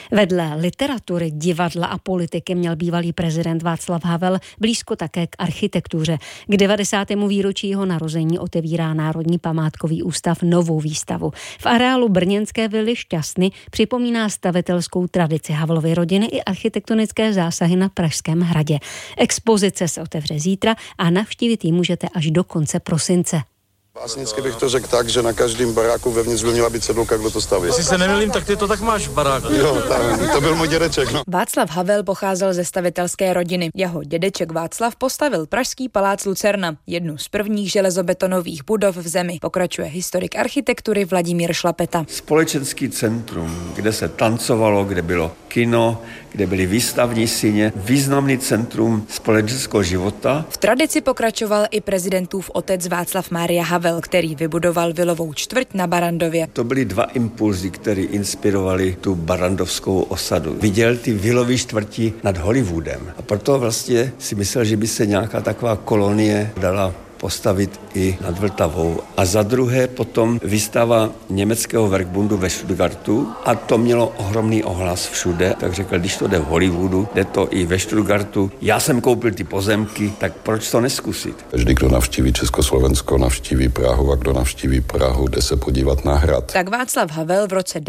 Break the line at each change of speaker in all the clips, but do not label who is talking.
Vedle literatury, divadla a politiky měl bývalý prezident Václav Havel blízko také k architektuře. K 90. výročí jeho narození otevírá Národní památkový ústav novou výstavu. V areálu brněnské vily Šťastny připomíná stavitelskou tradici Havlovy rodiny i architektonické zásahy na Pražském hradě. Expozice se otevře zítra a navštívit ji můžete až do konce prosince.
Básnicky bych to řekl tak, že na každém baráku vevnitř by měla být cedulka, kdo to staví.
Jestli se nemýlím, tak ty to tak máš v baráku.
Jo, to byl můj dědeček. No.
Václav Havel pocházel ze stavitelské rodiny. Jeho dědeček Václav postavil pražský palác Lucerna, jednu z prvních železobetonových budov v zemi. Pokračuje historik architektury Vladimír Šlapeta.
Společenský centrum, kde se tancovalo, kde bylo kino, kde byly výstavní síně, významný centrum společenského života.
V tradici pokračoval i prezidentův otec Václav Mária Havel, který vybudoval vilovou čtvrť na Barrandově.
To byly dva impulzy, které inspirovaly tu barrandovskou osadu. Viděl ty vilové čtvrti nad Hollywoodem a proto vlastně si myslel, že by se nějaká taková kolonie dala postavit i nad Vltavou. A za druhé potom výstava německého Werkbundu ve Stuttgartu a to mělo ohromný ohlas všude. Tak řekl, když to jde v Hollywoodu, jde to i ve Stuttgartu. Já jsem koupil ty pozemky, tak proč to neskusit?
Každý, kdo navštíví Československo, navštíví Prahu a kdo navštíví Prahu, jde se podívat na hrad.
Tak Václav Havel v roce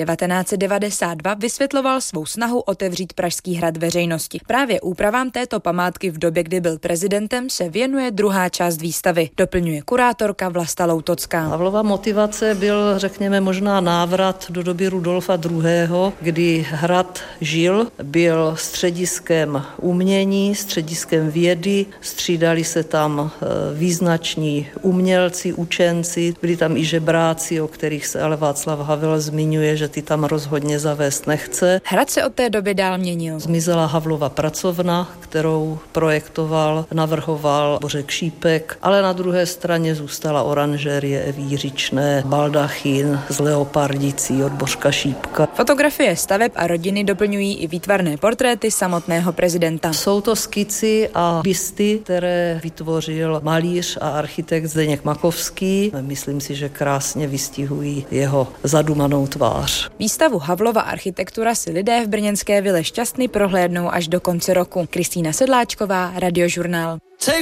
1992 vysvětloval svou snahu otevřít Pražský hrad veřejnosti. Právě úpravám této památky v době, kdy byl prezidentem, se věnuje druhá část výstavy. Doplňuje kurátorka Vlasta Loutocká.
Havlova motivace byl, řekněme, možná návrat do doby Rudolfa II., kdy hrad žil, byl střediskem umění, střediskem vědy, střídali se tam význační umělci, učenci, byli tam i žebráci, o kterých se ale Václav Havel zmiňuje, že ty tam rozhodně zavést nechce.
Hrad se od té doby dál měnil.
Zmizela Havlova pracovna, kterou projektoval, navrhoval Bořek Šípek, ale na druhé straně zůstala oranžerie Evy Jiřičné, baldachín z leopardicí od Bořka Šípka.
Fotografie staveb a rodiny doplňují i výtvarné portréty samotného prezidenta.
Jsou to skici a bysty, které vytvořil malíř a architekt Zdeněk Makovský. Myslím si, že krásně vystihují jeho zadumanou tvář.
Výstavu Havlova architektura si lidé v brněnské vile Šťastny prohlédnou až do konce roku. Kristýna Sedláčková, Radiožurnál.